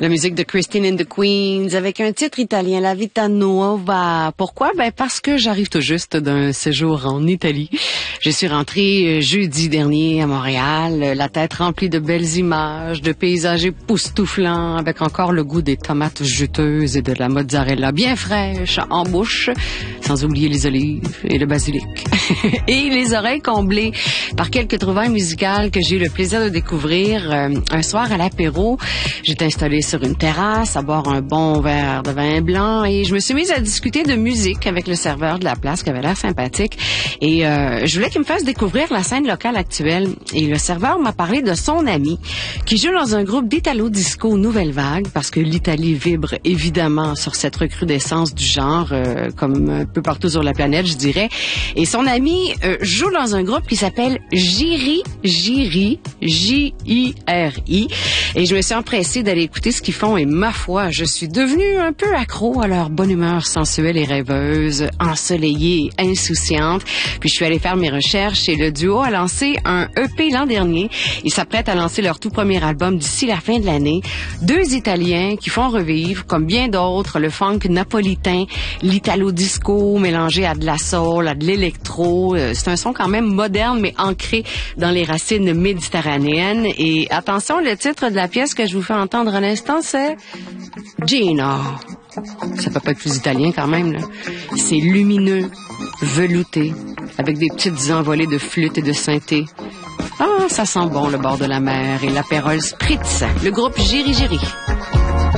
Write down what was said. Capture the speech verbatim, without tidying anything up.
La musique de Christine and the Queens avec un titre italien, La Vita Nuova. Pourquoi? Ben parce que j'arrive tout juste d'un séjour en Italie. Je suis rentrée jeudi dernier à Montréal, la tête remplie de belles images, de paysages époustouflants, avec encore le goût des tomates juteuses et de la mozzarella bien fraîche en bouche, sans oublier les olives et le basilic. Et les oreilles comblées par quelques trouvailles musicales que j'ai eu le plaisir de découvrir euh, un soir à l'apéro. J'étais installée sur une terrasse à boire un bon verre de vin blanc et je me suis mise à discuter de musique avec le serveur de la place qui avait l'air sympathique. Et euh, je voulais qu'il me fasse découvrir la scène locale actuelle. Et le serveur m'a parlé de son ami qui joue dans un groupe d'Italo-disco Nouvelle Vague parce que l'Italie vibre évidemment sur cette recrudescence du genre euh, comme un peu partout sur la planète, je dirais. Et son ami euh, joue dans un groupe qui s'appelle Jiri, Jiri, J I R I. Et je me suis empressée d'aller écouter ce qu'ils font et ma foi, je suis devenue un peu accro à leur bonne humeur sensuelle et rêveuse, ensoleillée et insouciante. Puis je suis allée faire mes recherches et le duo a lancé un E P l'an dernier. Ils s'apprêtent à lancer leur tout premier album d'ici la fin de l'année. Deux Italiens qui font revivre, comme bien d'autres, le funk napolitain, l'italo-disco mélangé à de la soul, à de l'électro. C'est un son quand même moderne mais ancré dans les racines méditerranéennes. Et attention, le titre de la pièce que je vous fais entendre à l'instant, c'est Gino. Ça peut pas être plus italien quand même, là. C'est lumineux, velouté, avec des petites envolées de flûte et de synthé. Ah, ça sent bon le bord de la mer et l'apérole spritz. Le groupe Jiri Jiri.